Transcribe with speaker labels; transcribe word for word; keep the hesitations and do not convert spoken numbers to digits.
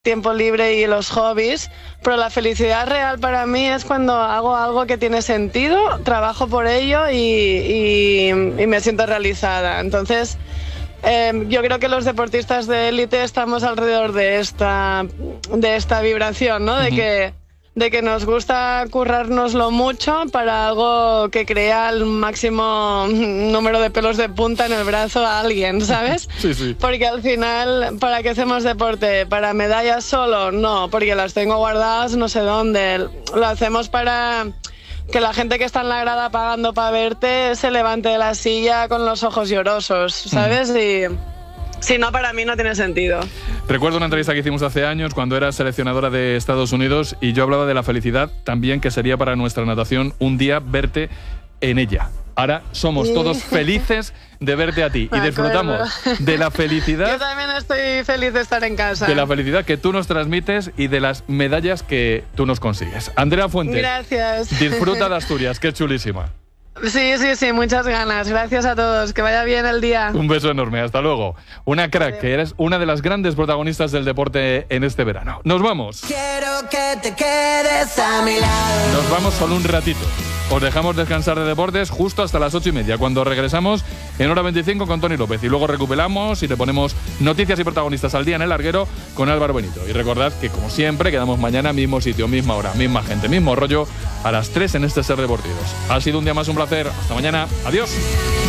Speaker 1: tiempo libre y los hobbies, pero la felicidad real para mí es cuando hago algo que tiene sentido, trabajo por ello y, y, y me siento realizada. Entonces, eh, yo creo que los deportistas de élite estamos alrededor de esta, de esta vibración, ¿no? De uh-huh. que de que nos gusta currárnoslo mucho para algo que crea el máximo número de pelos de punta en el brazo a alguien, ¿sabes?
Speaker 2: Sí, sí.
Speaker 1: Porque al final, ¿para qué hacemos deporte? ¿Para medallas solo? No, porque las tengo guardadas no sé dónde. Lo hacemos para que la gente que está en la grada pagando para verte se levante de la silla con los ojos llorosos, ¿sabes? Uh-huh. Y si no, para mí no tiene sentido.
Speaker 2: Recuerdo una entrevista que hicimos hace años cuando eras seleccionadora de Estados Unidos y yo hablaba de la felicidad también que sería para nuestra natación un día verte en ella. Ahora somos sí. todos felices de verte a ti y disfrutamos de la felicidad.
Speaker 1: Yo también estoy feliz de estar en casa.
Speaker 2: De la felicidad que tú nos transmites y de las medallas que tú nos consigues. Andrea Fuentes.
Speaker 1: Gracias.
Speaker 2: Disfruta de Asturias, que es chulísima.
Speaker 1: Sí, sí, sí, muchas ganas. Gracias a todos. Que vaya bien el día.
Speaker 2: Un beso enorme. Hasta luego. Una crack, que eres una de las grandes protagonistas del deporte en este verano. Nos vamos.
Speaker 3: Quiero que te quedes a mi lado.
Speaker 2: Nos vamos solo un ratito. Os dejamos descansar de deportes justo hasta las ocho y media, cuando regresamos en hora veinticinco con Toni López. Y luego recuperamos y le ponemos noticias y protagonistas al día en el larguero con Álvaro Benito. Y recordad que, como siempre, quedamos mañana mismo sitio, misma hora, misma gente, mismo rollo, a las tres en este Ser Deportivos. Ha sido un día más un placer. Hasta mañana. Adiós.